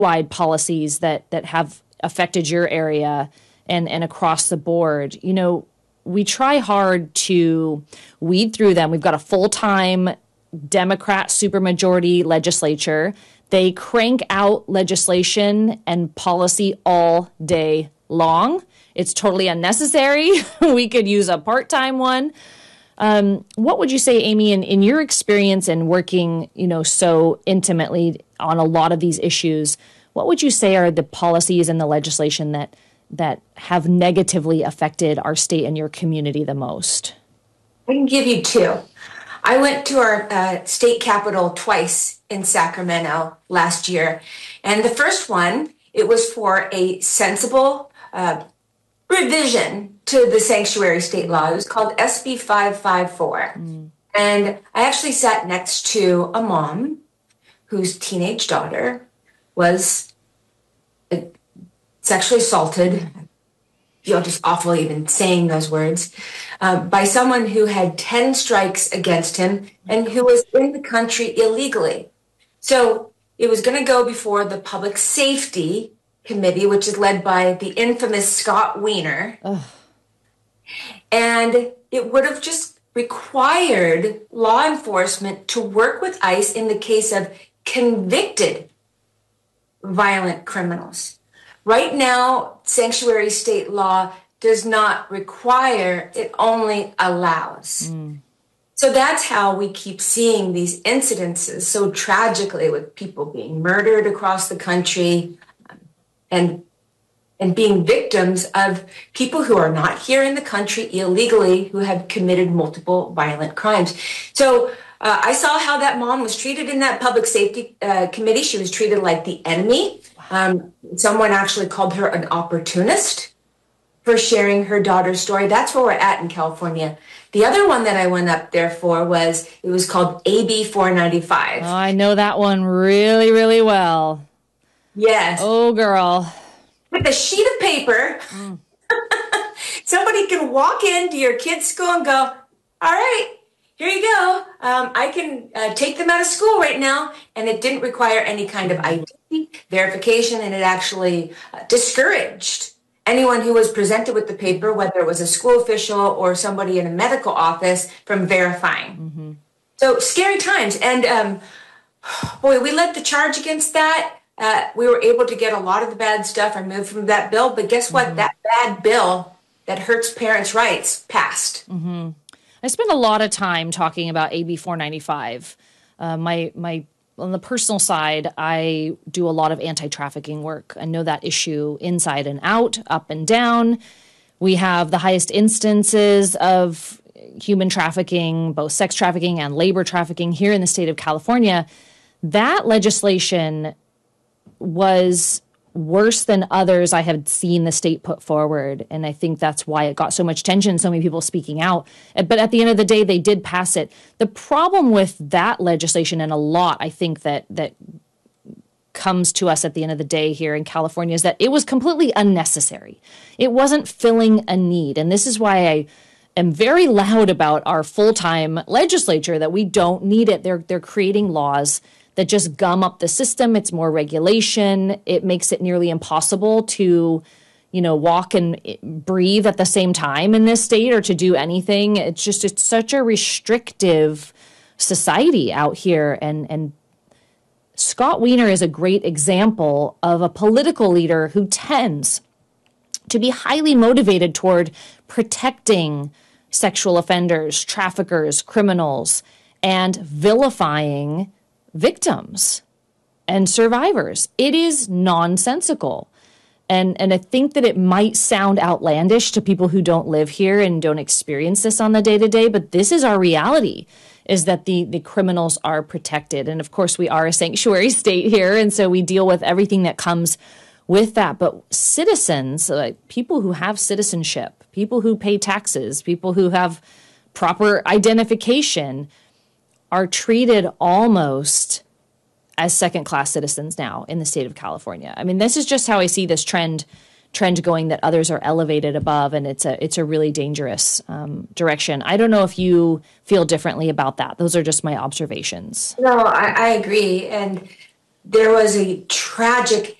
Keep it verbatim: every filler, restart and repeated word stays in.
statewide policies that that have affected your area and, and across the board, you know, we try hard to weed through them. We've got a full-time Democrat supermajority legislature. They crank out legislation and policy all day long. It's totally unnecessary. We could use a part-time one. Um, what would you say, Amy, in, in your experience and working, you know, so intimately on a lot of these issues, what would you say are the policies and the legislation that that have negatively affected our state and your community the most? I can give you two. I went to our uh, state capitol twice in Sacramento last year. And the first one, it was for a sensible uh, revision to the sanctuary state law. It was called S B five five four. Mm. And I actually sat next to a mom whose teenage daughter was uh, sexually assaulted, I feel just awful even saying those words, uh, by someone who had ten strikes against him and who was in the country illegally. So it was going to go before the Public Safety Committee, which is led by the infamous Scott Wiener. Ugh. And it would have just required law enforcement to work with ICE in the case of convicted violent criminals. Right now, sanctuary state law does not require, it only allows. Mm. So that's how we keep seeing these incidences so tragically with people being murdered across the country um, and, and being victims of people who are not here in the country illegally, who have committed multiple violent crimes. So uh, I saw how that mom was treated in that public safety uh, committee. She was treated like the enemy. Um, someone actually called her an opportunist for sharing her daughter's story. That's where we're at in California. The other one that I went up there for was, it was called A B four ninety-five. Oh, I know that one really, really well. Yes. Oh, girl. With a sheet of paper, mm. somebody can walk into your kid's school and go, all right, here you go. Um, I can uh, take them out of school right now. And it didn't require any kind of I D verification, and it actually uh, discouraged anyone who was presented with the paper, whether it was a school official or somebody in a medical office, from verifying. Mm-hmm. So scary times. And um, boy, we led the charge against that. Uh, we were able to get a lot of the bad stuff removed from that bill. But guess what? Mm-hmm. That bad bill that hurts parents' rights passed. Mm-hmm. I spent a lot of time talking about A B four ninety-five. Uh, my my on the personal side, I do a lot of anti-trafficking work. I know that issue inside and out, up and down. We have the highest instances of human trafficking, both sex trafficking and labor trafficking here in the state of California. That legislation was worse than others I have seen the state put forward. And I think that's why it got so much attention, so many people speaking out. But at the end of the day, they did pass it. The problem with that legislation, and a lot I think that that comes to us at the end of the day here in California, is that it was completely unnecessary. It wasn't filling a need. And this is why I am very loud about our full-time legislature, that we don't need it. They're they're creating laws that just gum up the system. It's more regulation. It makes it nearly impossible to, you know, walk and breathe at the same time in this state, or to do anything. It's just, it's such a restrictive society out here. And, and Scott Wiener is a great example of a political leader who tends to be highly motivated toward protecting sexual offenders, traffickers, criminals, and vilifying victims and survivors. It is nonsensical. And and I think that it might sound outlandish to people who don't live here and don't experience this on the day-to-day, but this is our reality, is that the, the criminals are protected. And of course, we are a sanctuary state here, and so we deal with everything that comes with that. But citizens, like people who have citizenship, people who pay taxes, people who have proper identification, are treated almost as second-class citizens now in the state of California. I mean, this is just how I see this trend trend going, that others are elevated above, and it's a it's a really dangerous um, direction. I don't know if you feel differently about that. Those are just my observations. No, I, I agree. And there was a tragic